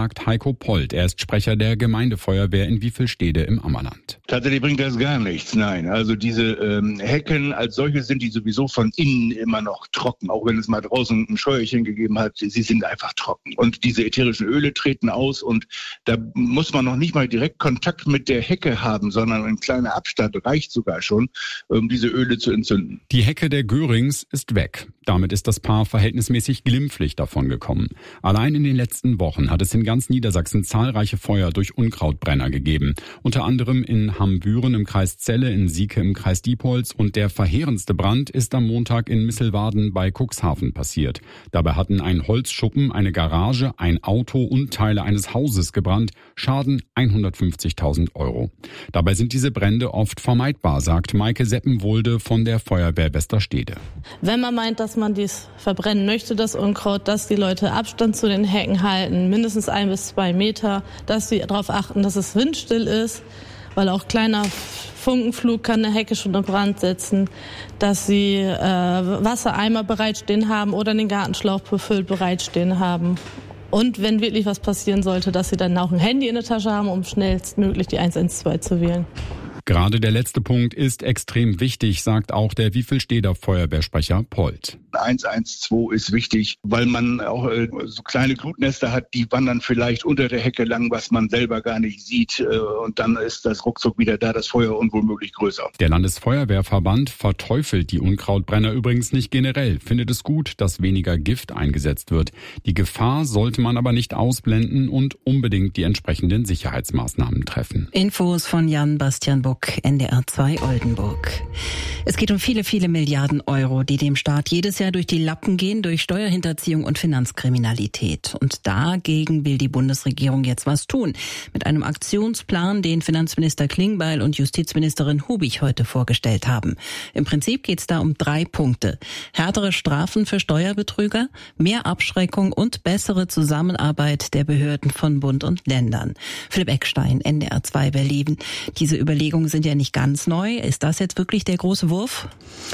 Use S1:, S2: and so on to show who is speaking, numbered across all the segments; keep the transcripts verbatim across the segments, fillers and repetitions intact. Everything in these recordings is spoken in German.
S1: sagt Heiko Polt. Er ist Sprecher der Gemeindefeuerwehr in Wiefelstede im Ammerland.
S2: Tatsächlich bringt das gar nichts, nein. Also diese ähm, Hecken als solche sind die sowieso von innen immer noch trocken. Auch wenn es mal draußen ein Scheuerchen gegeben hat, sie sind einfach trocken. Und diese ätherischen Öle treten aus und da muss man noch nicht mal direkt Kontakt mit der Hecke haben, sondern ein kleiner Abstand reicht sogar schon, um diese Öle zu entzünden.
S1: Die Hecke der Görings ist weg. Damit ist das Paar verhältnismäßig glimpflich davon gekommen. Allein in den letzten Wochen hat es in ganz Niedersachsen zahlreiche Feuer durch Unkrautbrenner gegeben. Unter anderem in Hambüren im Kreis Celle, in Sieke im Kreis Diepholz und der verheerendste Brand ist am Montag in Misselwaden bei Cuxhaven passiert. Dabei hatten ein Holzschuppen, eine Garage, ein Auto und Teile eines Hauses gebrannt. Schaden hundertfünfzigtausend Euro. Dabei sind diese Brände oft vermeidbar, sagt Maike Seppenwolde von der Feuerwehr Westerstede.
S3: Wenn man meint, dass man dies verbrennen möchte, das Unkraut, dass die Leute Abstand zu den Hecken halten, mindestens ein bis zwei Meter, dass sie darauf achten, dass es windstill ist, weil auch kleiner Funkenflug kann eine Hecke schon in Brand setzen, dass sie äh, Wassereimer bereitstehen haben oder den Gartenschlauch befüllt bereitstehen haben. Und wenn wirklich was passieren sollte, dass sie dann auch ein Handy in der Tasche haben, um schnellstmöglich die eins eins zwei zu wählen.
S1: Gerade der letzte Punkt ist extrem wichtig, sagt auch der Wiefelsteder Feuerwehrsprecher Polt.
S2: eins eins zwei ist wichtig, weil man auch äh, so kleine Glutnester hat, die wandern vielleicht unter der Hecke lang, was man selber gar nicht sieht. Äh, und dann ist das ruckzuck wieder da, das Feuer und womöglich größer.
S1: Der Landesfeuerwehrverband verteufelt die Unkrautbrenner übrigens nicht generell, findet es gut, dass weniger Gift eingesetzt wird. Die Gefahr sollte man aber nicht ausblenden und unbedingt die entsprechenden Sicherheitsmaßnahmen treffen.
S4: Infos von Jan-Bastian Buck, N D R zwei Oldenburg. Es geht um viele, viele Milliarden Euro, die dem Staat jedes Jahr durch die Lappen gehen, durch Steuerhinterziehung und Finanzkriminalität. Und dagegen will die Bundesregierung jetzt was tun. Mit einem Aktionsplan, den Finanzminister Klingbeil und Justizministerin Hubig heute vorgestellt haben. Im Prinzip geht es da um drei Punkte. Härtere Strafen für Steuerbetrüger, mehr Abschreckung und bessere Zusammenarbeit der Behörden von Bund und Ländern. Philipp Eckstein, N D R zwei Berlin. Diese Überlegungen sind ja nicht ganz neu. Ist das jetzt wirklich der große Wurf?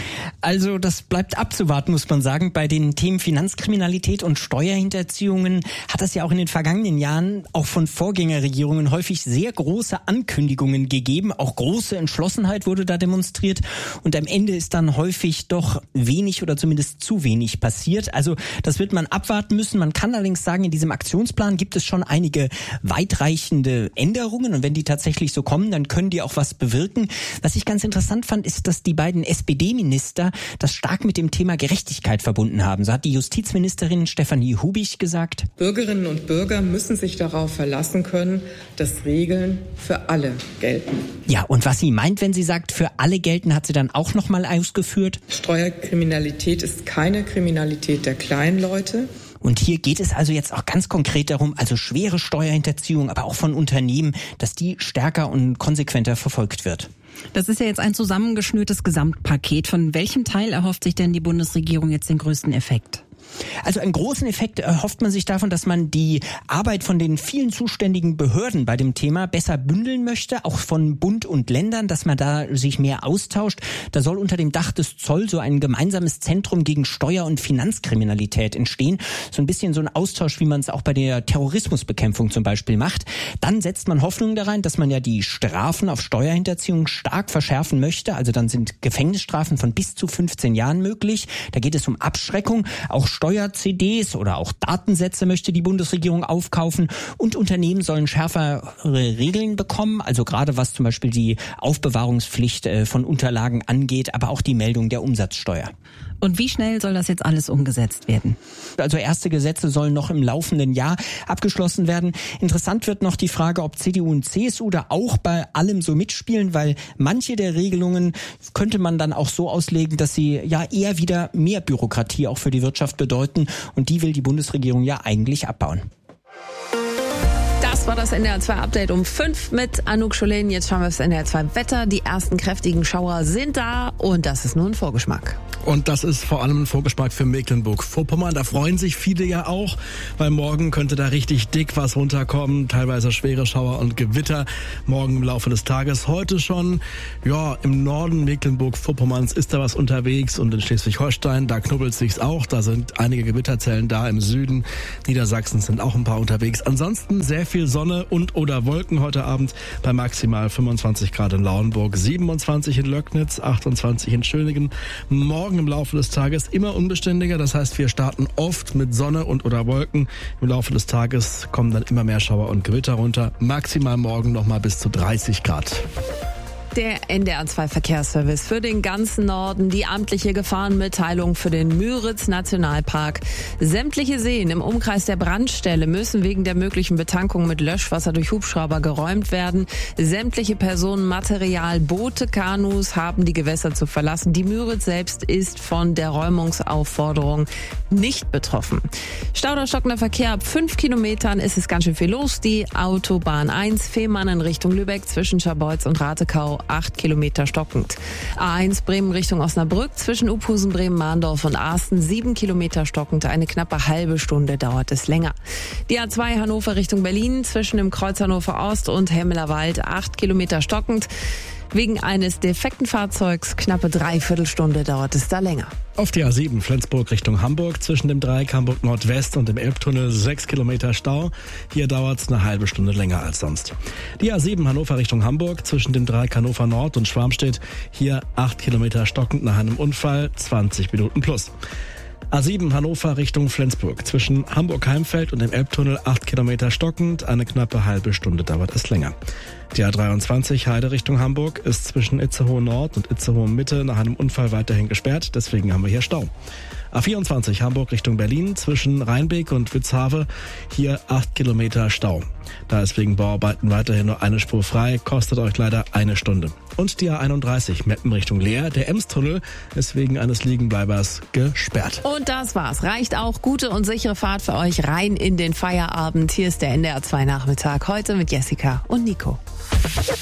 S5: Also das bleibt abzuwarten, muss man sagen. Bei den Themen Finanzkriminalität und Steuerhinterziehungen hat es ja auch in den vergangenen Jahren auch von Vorgängerregierungen häufig sehr große Ankündigungen gegeben. Auch große Entschlossenheit wurde da demonstriert. Und am Ende ist dann häufig doch wenig oder zumindest zu wenig passiert. Also das wird man abwarten müssen. Man kann allerdings sagen, in diesem Aktionsplan gibt es schon einige weitreichende Änderungen. Und wenn die tatsächlich so kommen, dann können die auch was bewirken. Was ich ganz interessant fand, ist, dass die beiden S P D-Minister das stark mit dem Thema Gerechtigkeit verbunden haben. So hat die Justizministerin Stefanie Hubig gesagt.
S6: Bürgerinnen und Bürger müssen sich darauf verlassen können, dass Regeln für alle gelten.
S5: Ja, und was sie meint, wenn sie sagt, für alle gelten, hat sie dann auch noch mal ausgeführt.
S6: Steuerkriminalität ist keine Kriminalität der kleinen Leute.
S5: Und hier geht es also jetzt auch ganz konkret darum, also schwere Steuerhinterziehung, aber auch von Unternehmen, dass die stärker und konsequenter verfolgt wird.
S4: Das ist ja jetzt ein zusammengeschnürtes Gesamtpaket. Von welchem Teil erhofft sich denn die Bundesregierung jetzt den größten Effekt?
S5: Also einen großen Effekt erhofft man sich davon, dass man die Arbeit von den vielen zuständigen Behörden bei dem Thema besser bündeln möchte, auch von Bund und Ländern, dass man da sich mehr austauscht. Da soll unter dem Dach des Zoll so ein gemeinsames Zentrum gegen Steuer- und Finanzkriminalität entstehen. So ein bisschen so ein Austausch, wie man es auch bei der Terrorismusbekämpfung zum Beispiel macht. Dann setzt man Hoffnung da rein, dass man ja die Strafen auf Steuerhinterziehung stark verschärfen möchte. Also dann sind Gefängnisstrafen von bis zu fünfzehn Jahren möglich. Da geht es um Abschreckung, auch Steuer-C Ds oder auch Datensätze möchte die Bundesregierung aufkaufen und Unternehmen sollen schärfere Regeln bekommen, also gerade was zum Beispiel die Aufbewahrungspflicht von Unterlagen angeht, aber auch die Meldung der Umsatzsteuer.
S4: Und wie schnell soll das jetzt alles umgesetzt werden?
S5: Also erste Gesetze sollen noch im laufenden Jahr abgeschlossen werden. Interessant wird noch die Frage, ob C D U und C S U da auch bei allem so mitspielen, weil manche der Regelungen könnte man dann auch so auslegen, dass sie ja eher wieder mehr Bürokratie auch für die Wirtschaft bedeuten. Und die will die Bundesregierung ja eigentlich abbauen.
S7: Das war das N D R zwei Update um fünf mit Anouk Scholen. Jetzt schauen wir aufs N D R zwei Wetter. Die ersten kräftigen Schauer sind da und das ist nur ein Vorgeschmack.
S8: Und das ist vor allem ein Vorgeschmack für Mecklenburg-Vorpommern. Da freuen sich viele ja auch, weil morgen könnte da richtig dick was runterkommen. Teilweise schwere Schauer und Gewitter morgen im Laufe des Tages. Heute schon, ja, im Norden Mecklenburg-Vorpommerns ist da was unterwegs und in Schleswig-Holstein, da knubbelt sich's auch. Da sind einige Gewitterzellen da. Im Süden Niedersachsens sind auch ein paar unterwegs. Ansonsten sehr viel Sonne und oder Wolken heute Abend bei maximal fünfundzwanzig Grad in Lauenburg, siebenundzwanzig in Löcknitz, achtundzwanzig in Schöningen. Morgen im Laufe des Tages immer unbeständiger. Das heißt, wir starten oft mit Sonne und oder Wolken. Im Laufe des Tages kommen dann immer mehr Schauer und Gewitter runter. Maximal morgen noch mal bis zu dreißig Grad.
S7: Der N D R zwei Verkehrsservice für den ganzen Norden, die amtliche Gefahrenmitteilung für den Müritz-Nationalpark. Sämtliche Seen im Umkreis der Brandstelle müssen wegen der möglichen Betankung mit Löschwasser durch Hubschrauber geräumt werden. Sämtliche Personen, Material, Boote, Kanus haben die Gewässer zu verlassen. Die Müritz selbst ist von der Räumungsaufforderung nicht betroffen. Stau oder stockender Verkehr ab fünf Kilometern ist es ganz schön viel los. Die Autobahn eins Fehmarn in Richtung Lübeck zwischen Scharbeutz und Ratekau acht Kilometer stockend. A eins Bremen Richtung Osnabrück zwischen Uphusen, Bremen, Mahndorf und Asten sieben Kilometer stockend. Eine knappe halbe Stunde dauert es länger. Die A zwei Hannover Richtung Berlin zwischen dem Kreuz Hannover Ost und Hemmelerwald acht Kilometer stockend. Wegen eines defekten Fahrzeugs knappe Dreiviertelstunde dauert es da länger.
S8: Auf die A sieben Flensburg Richtung Hamburg zwischen dem Dreieck Hamburg Nordwest und dem Elbtunnel sechs Kilometer Stau. Hier dauert es eine halbe Stunde länger als sonst. Die A sieben Hannover Richtung Hamburg zwischen dem Dreieck Hannover Nord und Schwarmstedt. Hier acht Kilometer stockend nach einem Unfall, zwanzig Minuten plus. A sieben Hannover Richtung Flensburg zwischen Hamburg-Heimfeld und dem Elbtunnel acht Kilometer stockend, eine knappe halbe Stunde dauert es länger. Die A dreiundzwanzig Heide Richtung Hamburg ist zwischen Itzehoe Nord und Itzehoe Mitte nach einem Unfall weiterhin gesperrt, deswegen haben wir hier Stau. A vierundzwanzig Hamburg Richtung Berlin zwischen Rheinbeek und Witzhave, hier acht Kilometer Stau. Da ist wegen Bauarbeiten weiterhin nur eine Spur frei, kostet euch leider eine Stunde. Und die A einunddreißig Meppen Richtung Leer, der Emstunnel ist wegen eines Liegenbleibers gesperrt.
S7: Und das war's. Reicht auch. Gute und sichere Fahrt für euch rein in den Feierabend. Hier ist der N D R zwei Nachmittag, heute mit Jessica und Nico.